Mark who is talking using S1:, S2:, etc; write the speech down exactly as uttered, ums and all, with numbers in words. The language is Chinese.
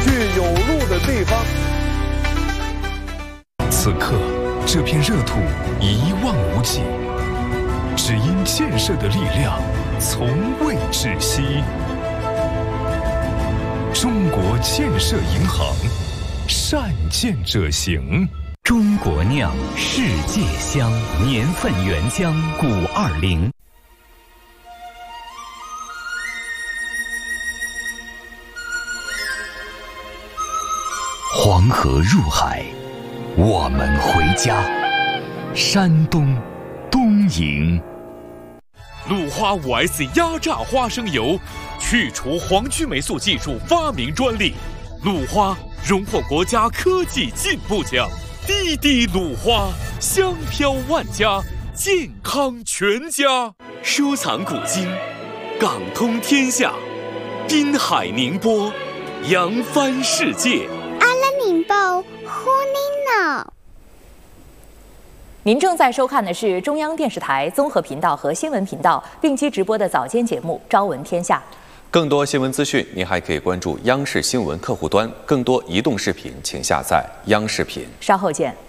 S1: 去有路的地方。
S2: 此刻，这片热土一望无际，只因建设的力量从未止息。中国建设银行，善建者行。
S3: 中国酿世界香，年份原浆古二零。黄河入海，我们回家。山东东营。
S4: 鲁花 五 S 压榨花生油，去除黄曲霉素技术发明专利。鲁花荣获国家科技进步奖。滴滴鲁花，香飘万家，健康全家。收藏古今，港通天下，滨海宁波，扬帆世界。
S5: 阿拉宁报呼您呢。
S6: 您正在收看的是中央电视台综合频道和新闻频道并机直播的早间节目《朝闻天下》。
S7: 更多新闻资讯，您还可以关注央视新闻客户端。更多移动视频，请下载央视频。
S6: 稍后见。